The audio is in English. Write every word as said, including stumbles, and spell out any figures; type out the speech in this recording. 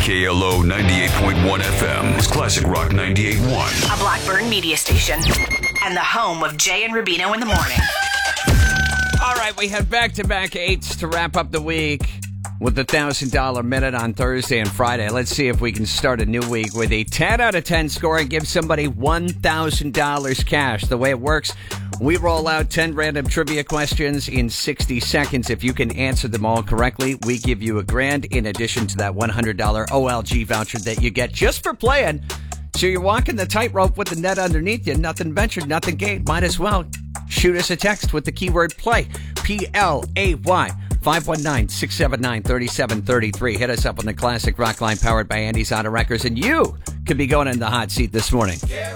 K L O ninety-eight point one F M. It's Classic Rock ninety-eight point one. A Blackburn media station. And the home of Jay and Rubino in the morning. All right, we have back-to-back eights to wrap up the week with the one thousand dollars minute on Thursday and Friday. Let's see if we can start a new week with a ten out of ten score and give somebody one thousand dollars cash. The way it works, we roll out ten random trivia questions in sixty seconds. If you can answer them all correctly, we give you a grand in addition to that one hundred dollars O L G voucher that you get just for playing. So you're walking the tightrope with the net underneath you. Nothing ventured, nothing gained. Might as well shoot us a text with the keyword play. P L A Y. five one nine, six seven nine, three seven three three. Hit us up on the Classic Rock line powered by Andy's Auto Wreckers, and you could be going in the hot seat this morning.